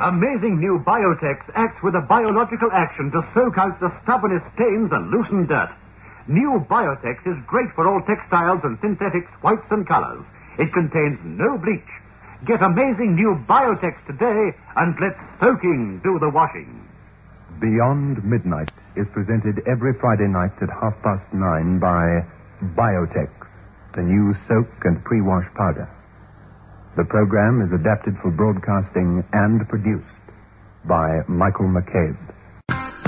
Amazing new Biotex acts with a biological action to soak out the stubbornest stains and loosen dirt. New Biotex is great for all textiles and synthetics, whites and colors. It contains no bleach. Get amazing new Biotex today and let soaking do the washing. Beyond Midnight is presented every Friday night at 9:30 by Biotex, the new soak and pre-wash powder. The program is adapted for broadcasting and produced by Michael McCabe.